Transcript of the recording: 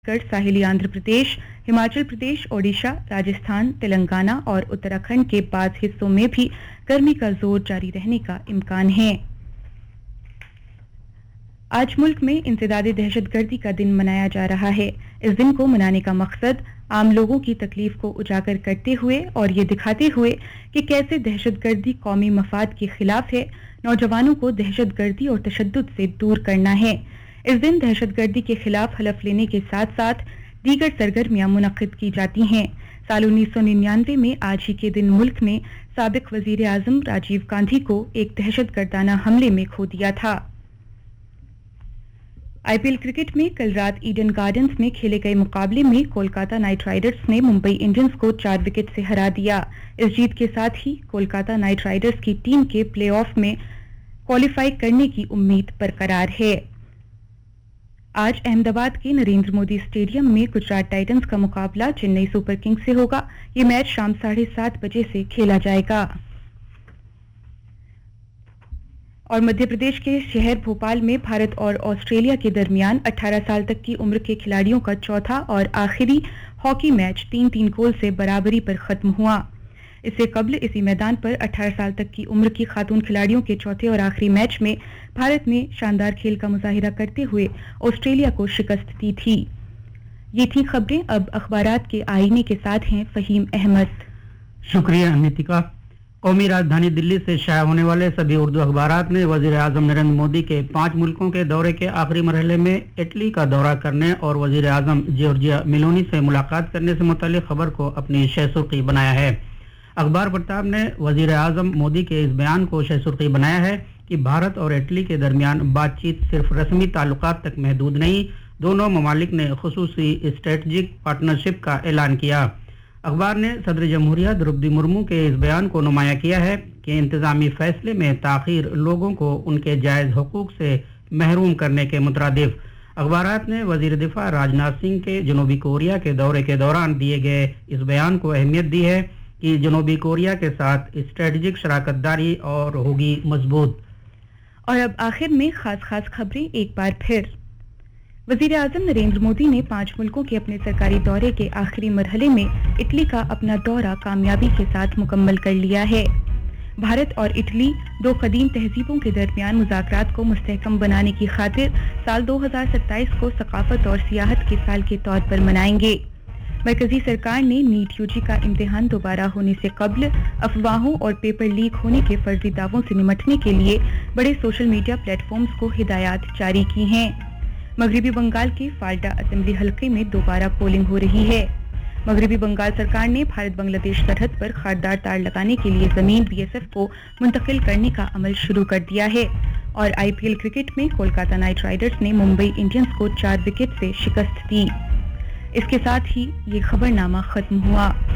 साहिली आंध्र प्रदेश, हिमाचल प्रदेश, ओडिशा, राजस्थान, तेलंगाना और उत्तराखंड के बाद हिस्सों में भी गर्मी का जोर जारी रहने का इम्कान है। आज मुल्क में इंसदादे दहशतगर्दी का दिन मनाया जा रहा है। इस दिन को मनाने का मकसद आम लोगों की तकलीफ को उजागर करते हुए और ये दिखाते हुए कि कैसे दहशतगर्दी कौमी मफाद के खिलाफ है, नौजवानों को दहशतगर्दी और तशद्दुद से दूर करना है। इस दिन दहशतगर्दी के खिलाफ हलफ लेने के साथ साथ दीगर सरगर्मियां मुनक्किद की जाती हैं। साल 1999 में आज ही के दिन मुल्क ने साबिक वजीर आजम राजीव गांधी को एक दहशतगर्दाना हमले में खो दिया था। आईपीएल क्रिकेट में कल रात ईडन गार्डन्स में खेले गए मुकाबले में कोलकाता नाइट राइडर्स ने मुंबई इंडियंस को 4 विकेट से हरा दिया। इस जीत के साथ ही कोलकाता नाइट राइडर्स की टीम के प्लेऑफ में क्वालिफाई करने की उम्मीद बरकरार है। आज अहमदाबाद के नरेंद्र मोदी स्टेडियम में गुजरात टाइटंस का मुकाबला चेन्नई सुपर किंग्स से होगा। ये मैच शाम 7:30 बजे से खेला जाएगा। और मध्य प्रदेश के शहर भोपाल में भारत और ऑस्ट्रेलिया के दरमियान 18 साल तक की उम्र के खिलाड़ियों का चौथा और आखिरी हॉकी मैच 3-3 गोल से बराबरी पर खत्म हुआ। इससे कबल इसी मैदान पर 18 साल तक की उम्र की खातून खिलाड़ियों के चौथे और आखिरी मैच में भारत ने शानदार खेल का मुजाहिरा करते हुए ऑस्ट्रेलिया को शिकस्त दी थी। ये थी खबरें। अब अखबारात के आईने के साथ हैं फहीम अहमद। शुक्रिया नितिका। कौमी राजधानी दिल्ली से शाया होने वाले सभी उर्दू अखबारात ने वजीर आजम नरेंद्र मोदी के 5 मुल्कों के दौरे के आखिरी मरहले में इटली का दौरा करने और वजीर आजम जॉर्जिया मेलोनी से मुलाकात करने से मुताल्लिक खबर को अपनी शहसुर्खी बनाया है। अखबार प्रताप ने वजीर आजम मोदी के इस बयान को शहसुर्खी बनाया है कि भारत और इटली के दरमियान बातचीत सिर्फ रस्मी ताल्लुकात तक महदूद नहीं, दोनों ममालिक ने खुसूसी स्ट्रेटजिक पार्टनरशिप का ऐलान किया। अखबार ने सदर जमहूरिया द्रौपदी मुर्मू के इस बयान को नुमाया किया है कि इंतजामी फैसले में ताखीर लोगों को उनके जायज़ हुकूक से महरूम करने के मुतरादिफ। अखबारात ने वजीर दिफा राजनाथ सिंह के जनूबी कोरिया के दौरे के दौरान दिए गए इस बयान को अहमियत दी है कि जनूबी कोरिया के साथ स्ट्रेटजिक शराकतदारी और होगी मजबूत। और अब आखिर में खास खबरें एक बार फिर। वजीर आजम नरेंद्र मोदी ने 5 मुल्कों के अपने सरकारी दौरे के आखिरी मरहले में इटली का अपना दौरा कामयाबी के साथ मुकम्मल कर लिया है। भारत और इटली 2 कदीम तहजीबों के दरमियान मुज़ाकरात को मुस्तहकम बनाने की खातिर साल 2027 को सकाफत और सियाहत के साल के तौर पर मनाएंगे। मरकजी सरकार ने नीट यूजी का इम्तिहान दोबारा होने से कबल अफवाहों और पेपर लीक होने के फर्जी दावों से निमटने के लिए बड़े सोशल मीडिया प्लेटफॉर्म्स को हिदायत जारी की हैं। मगरबी बंगाल के फाल्टा असेंबली हलके में दोबारा पोलिंग हो रही है। मगरबी बंगाल सरकार ने भारत बांग्लादेश सरहद पर खारदार तार लगाने के लिए जमीन बीएसएफ को मुंतकिल करने का अमल शुरू कर दिया है। और आईपीएल क्रिकेट में कोलकाता नाइट राइडर्स ने मुंबई इंडियंस को 4 विकेट से शिकस्त दी। इसके साथ ही ये खबरनामा खत्म हुआ।